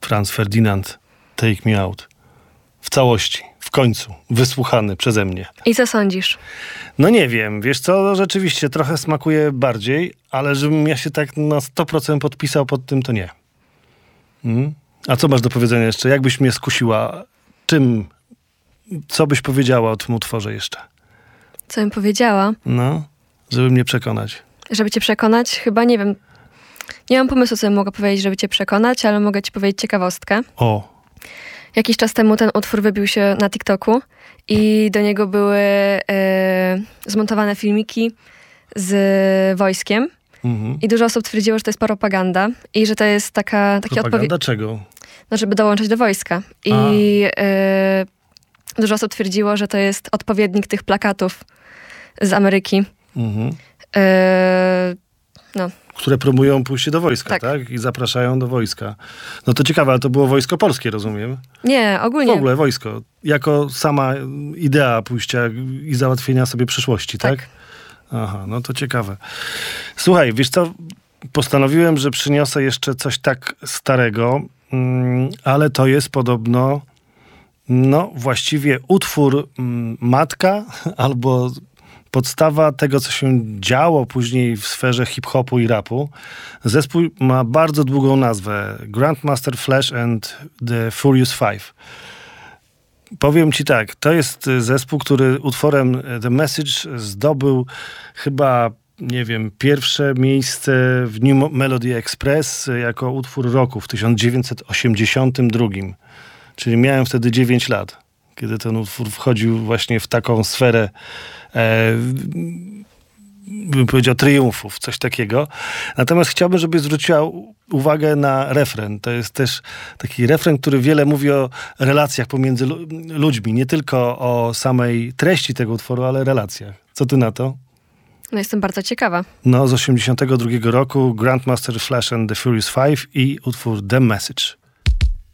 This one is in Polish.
Franz Ferdinand, Take Me Out. W całości, w końcu, wysłuchany przeze mnie. I co sądzisz? No nie wiem, wiesz co, rzeczywiście trochę smakuje bardziej, ale żebym ja się tak na 100% podpisał pod tym, to nie. A co masz do powiedzenia jeszcze? Jakbyś mnie skusiła? Co byś powiedziała o tym utworze jeszcze? Co bym powiedziała? No, żeby mnie przekonać. Żeby cię przekonać? Chyba nie wiem. Nie mam pomysłu, co bym mogła powiedzieć, żeby cię przekonać, ale mogę ci powiedzieć ciekawostkę. O. Jakiś czas temu ten utwór wybił się na TikToku i do niego były zmontowane filmiki z wojskiem. I dużo osób twierdziło, że to jest propaganda i że to jest taki Propaganda czego? No, żeby dołączyć do wojska. I dużo osób twierdziło, że to jest odpowiednik tych plakatów z Ameryki. Które promują pójście do wojska, tak? I zapraszają do wojska. No to ciekawe, ale to było wojsko polskie, rozumiem? Nie, ogólnie. W ogóle wojsko. Jako sama idea pójścia i załatwienia sobie przyszłości, tak? Aha, no to ciekawe. Słuchaj, wiesz co? Postanowiłem, że przyniosę jeszcze coś tak starego, ale to jest podobno, no właściwie utwór matka albo podstawa tego, co się działo później w sferze hip-hopu i rapu. Zespół ma bardzo długą nazwę. Grandmaster Flash and the Furious Five. Powiem ci tak, to jest zespół, który utworem The Message zdobył chyba, nie wiem, pierwsze miejsce w New Melody Express jako utwór roku w 1982. Czyli miałem wtedy 9 lat, kiedy ten utwór wchodził właśnie w taką sferę bym powiedział triumfów, coś takiego. Natomiast chciałbym, żebyś zwróciła uwagę na refren. To jest też taki refren, który wiele mówi o relacjach pomiędzy ludźmi. Nie tylko o samej treści tego utworu, ale relacjach. Co ty na to? No jestem bardzo ciekawa. No z 82 roku Grandmaster Flash and the Furious Five i utwór The Message.